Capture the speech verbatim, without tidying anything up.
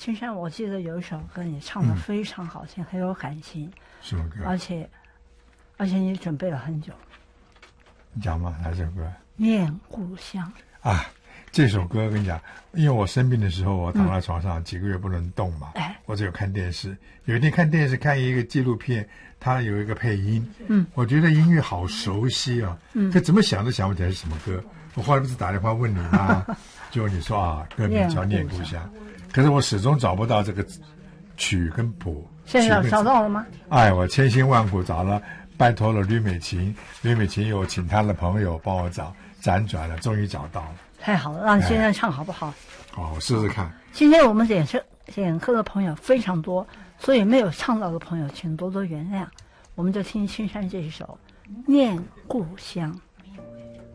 青山，我记得有一首歌你唱的非常好听，嗯、很有感情。 什么歌？ 而且，而且你准备了很久。 你讲嘛，哪首歌？ 念故乡啊，这首歌跟你讲，因为我生病的时候，我躺在床上、嗯、几个月不能动嘛， 哎， 我只有看电视。有一天看电视看一个纪录片，它有一个配音， 嗯， 我觉得音乐好熟悉啊， 嗯， 可怎么想都想不起来是什么歌。我后来不是打电话问你吗？就你说啊，歌名叫《念故乡》，可是我始终找不到这个曲跟谱。 现在找到了吗？ 哎，我千辛万苦找了，拜托了吕美琴，吕美琴又请她的朋友帮我找，辗转了，终于找到了。 太好了，让你现在唱好不好？ 好、哎，我试试看。 今天我们点是点歌的朋友非常多，所以没有唱到的朋友，请多多原谅。我们就听青山这一首《念故乡》。